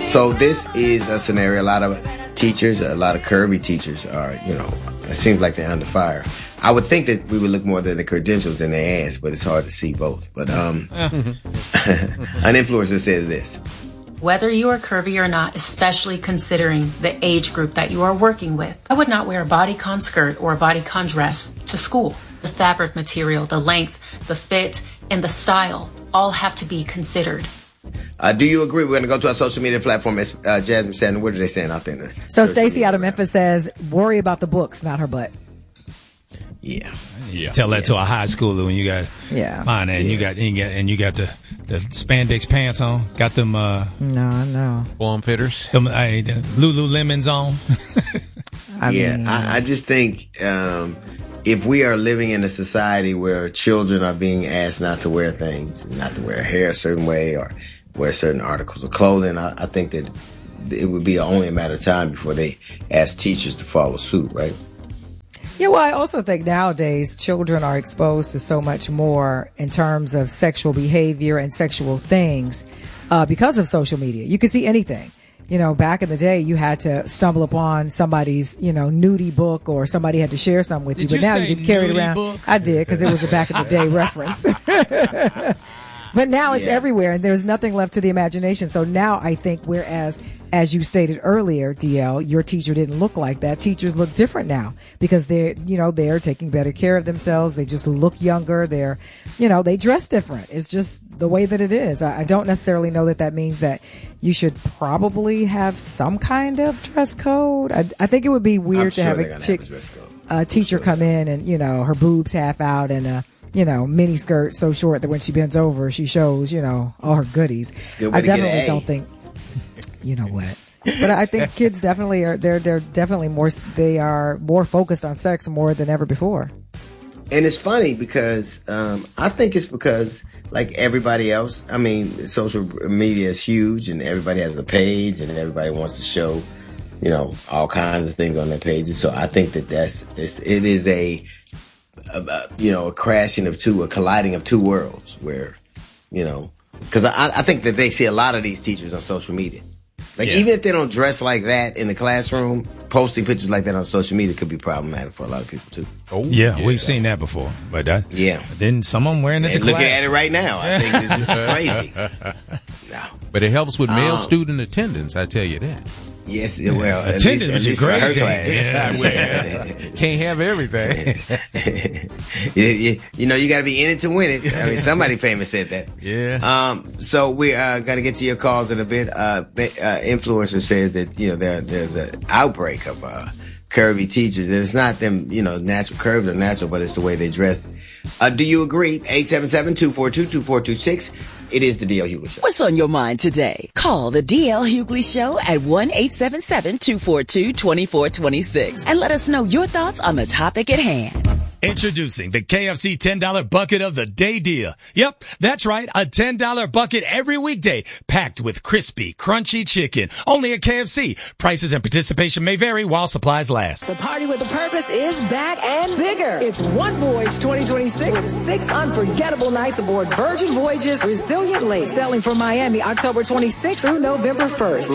So this is a scenario. A lot of teachers, a lot of curvy teachers are, it seems like they're under fire. I would think that we would look more at the credentials than their ass, but it's hard to see both. But an influencer says this. Whether you are curvy or not, especially considering the age group that you are working with, I would not wear a bodycon skirt or a bodycon dress to school. The fabric material, the length, the fit, and the style all have to be considered. Do you agree? We're going to go to our social media platform. As Jasmine said, what are they saying out there? So Stacey out of Memphis says, worry about the books, not her butt. Yeah. Tell that to a high schooler when you got fine and you got the spandex pants on. Got them no form fitters. Them the Lululemons on. I just think if we are living in a society where children are being asked not to wear things, not to wear hair a certain way or wear certain articles of clothing, I think that it would be only a matter of time before they ask teachers to follow suit, right? Yeah, well, I also think nowadays children are exposed to so much more in terms of sexual behavior and sexual things because of social media. You can see anything. Back in the day, you had to stumble upon somebody's, nudie book or somebody had to share something with you. But now you can carry it around. Book? I did because it was a back in the day reference. But now it's everywhere and there's nothing left to the imagination. So now I think whereas, as you stated earlier, DL, your teacher didn't look like that. Teachers look different now because they're taking better care of themselves. They just look younger. They dress different. It's just the way that it is. I don't necessarily know that means that you should probably have some kind of dress code. I think it would be weird to have a teacher come in and, her boobs half out and mini skirt so short that when she bends over, she shows, all her goodies. I definitely don't think, what? But I think kids definitely are, they're definitely they are more focused on sex more than ever before. And it's funny because, I think it's because like everybody else, social media is huge and everybody has a page and everybody wants to show, all kinds of things on their pages. So I think that it is a colliding of two worlds where, because I think that they see a lot of these teachers on social media. Even if they don't dress like that in the classroom, posting pictures like that on social media could be problematic for a lot of people too. We've seen that before. But then some of them wearing it to class. Looking at it right now, I think this is crazy. No. But it helps with male student attendance, I tell you that. Yes, well, attendance at least for her class. Can't have everything. You got to be in it to win it. Somebody famous said that. Yeah. So we going to get to your calls in a bit. Influencer says that there's an outbreak of curvy teachers, and it's not them natural curved or natural, but it's the way they dress. Do you agree? 877-242-2426. It is the D.L. Hughley Show. What's on your mind today? Call the D.L. Hughley Show at 1-877-242-2426 and let us know your thoughts on the topic at hand. Introducing the KFC $10 bucket of the day deal. Yep, that's right. A $10 bucket every weekday packed with crispy, crunchy chicken. Only at KFC. Prices and participation may vary while supplies last. The Party with a Purpose is back and bigger. It's One Voyage 2026 with 6 unforgettable nights aboard Virgin Voyages Resilient Lake, sailing from Miami October 26th through November 1st.